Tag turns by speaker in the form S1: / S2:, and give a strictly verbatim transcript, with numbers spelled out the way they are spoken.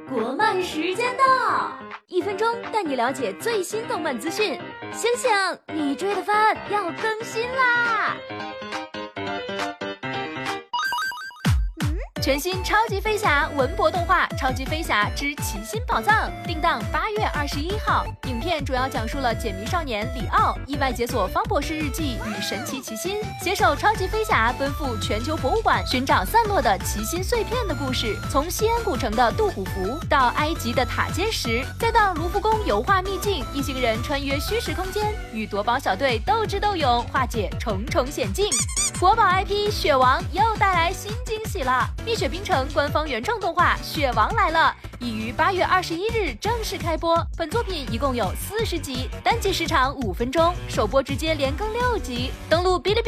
S1: 国漫时间到，一分钟带你了解最新动漫资讯。醒醒，你追的番要更新啦！全新超级飞侠文博动画《超级飞侠之奇心宝藏》定档八月二十一号。影片主要讲述了解谜少年里奥意外解锁方博士日记与神奇奇心，携手超级飞侠奔赴全球博物馆寻找散落的奇心碎片的故事。从西安古城的杜虎符到埃及的塔尖石，再到卢浮宫油画秘境，一行人穿越虚实空间，与夺宝小队斗智斗勇，化解重重险境。国宝 I P 血王又带来新惊喜了！蜜雪冰城官方原创动画《血王来了》已于八月二十一日正式开播。本作品一共有四十集，单集时长五分钟，首播直接连更六集。登录哔哩哔哩。